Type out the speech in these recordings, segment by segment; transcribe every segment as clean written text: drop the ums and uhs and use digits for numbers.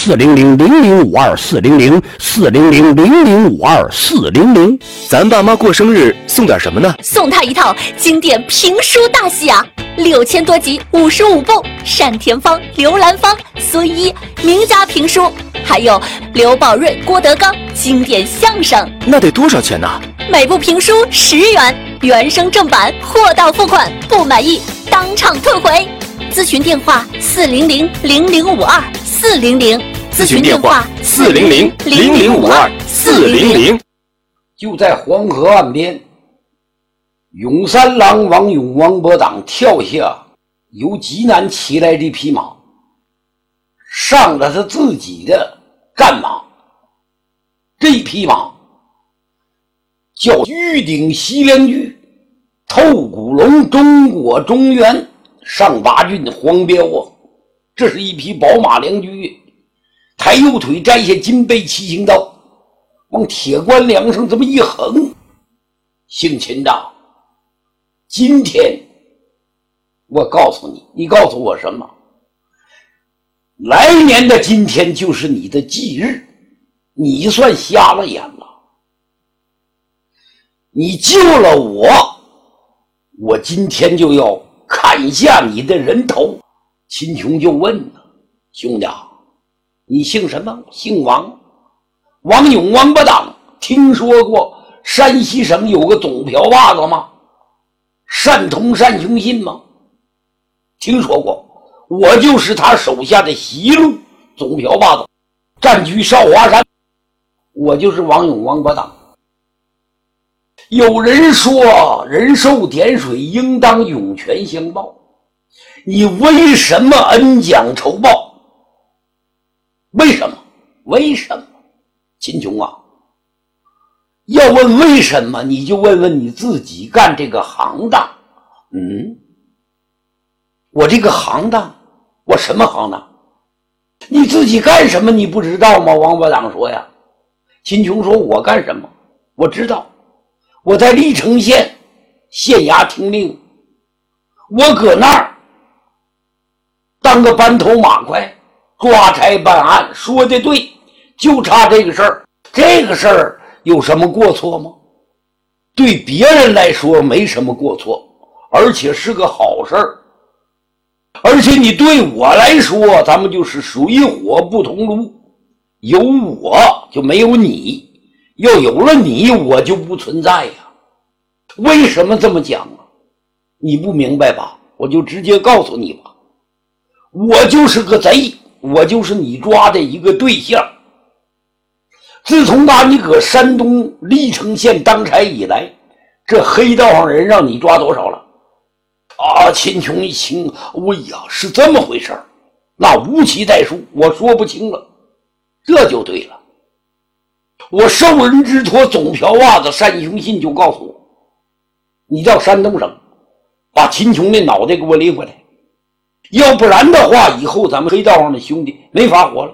400005240040000524000。 咱爸妈过生日送点什么呢？ 送他一套经典评书大戏啊，6000多集，55部，单田芳、刘兰芳、孙一名家评书，还有刘宝瑞、郭德纲经典相声。 那得多少钱呢？ 每部评书10元，原声正版，货到付款，不满意当场退回。咨询电话4000052，400。 咨询电话4000052，400。 就在黄河岸边，永三郎王勇、王伯党跳下由济南骑来这匹马，上了他自己的战马。这匹马叫玉鼎西凉驹，透骨龙中国中原上八郡黄标啊！这是一匹宝马良驹，抬右腿摘下金背七星刀，往铁棺梁上这么一横。姓秦的，今天我告诉你，你告诉我什么？来年的今天就是你的忌日，你算瞎了眼了。你救了我，我今天就要砍下你的人头。秦琼就问了，兄弟，你姓什么？姓王。王勇、王八党，听说过山西省有个总瓢把子吗？单通、单雄信吗？听说过。我就是他手下的西路总瓢把子，占据少华山。我就是王勇、王八党。有人说人受点水应当涌泉相报，你为什么恩将仇报？为什么？为什么？秦琼啊，要问为什么，你就问问你自己干这个行当。我这个行当，我什么行当？你自己干什么你不知道吗？王八党说呀。秦琼说，我干什么我知道，我在历城县县衙听令，我搁那儿当个班头马快，抓差办案。说的对，就差这个事儿。这个事儿有什么过错吗？对别人来说没什么过错，而且是个好事儿。而且你对我来说，咱们就是水火不同炉，有我就没有你，要有了你我就不存在呀。为什么这么讲啊？你不明白吧？我就直接告诉你吧，我就是个贼，我就是你抓的一个对象。自从把你搁山东历城县当差以来，这黑道上人让你抓多少了？秦琼一听，哎呀，是这么回事儿，那无其代数，我说不清了。这就对了。我受人之托，总瓢把子单雄信就告诉我，你到山东省把秦琼的脑袋给我拎回来，要不然的话，以后咱们黑道上的兄弟没法活了。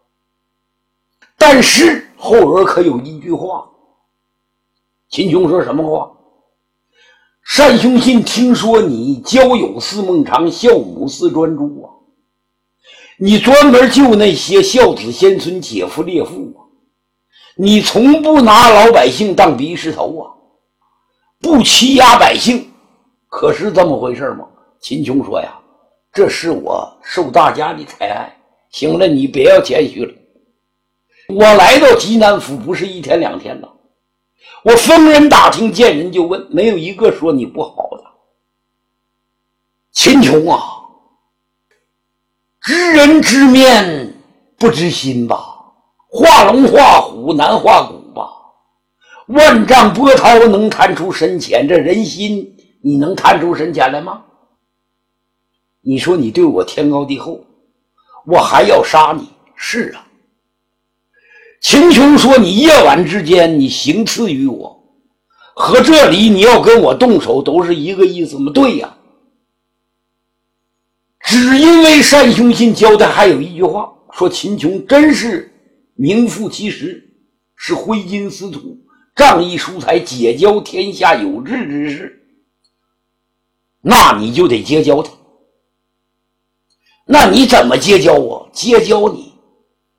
但是后边可有一句话。秦琼说什么话？单雄信听说你交友似孟尝，孝母似专诸啊，你专门救那些孝子先孙、姐夫列父啊，你从不拿老百姓当鼻石头啊，不欺压百姓，可是这么回事吗？秦琼说呀，这是我受大家的抬爱。行了，你别要谦虚了，我来到济南府不是一天两天了，我逢人打听，见人就问，没有一个说你不好的。秦琼啊，知人知面不知心吧，画龙画虎难画骨吧，万丈波涛能探出深浅，这人心你能探出深浅来吗？你说你对我天高地厚，我还要杀你。是啊，秦琼说，你夜晚之间你行刺于我，和这里你要跟我动手都是一个意思吗？对呀。只因为单雄信交代还有一句话，说秦琼真是名副其实，是挥金似土，仗义疏财，结交天下有志之士，那你就得结交他。那你怎么结交我？结交你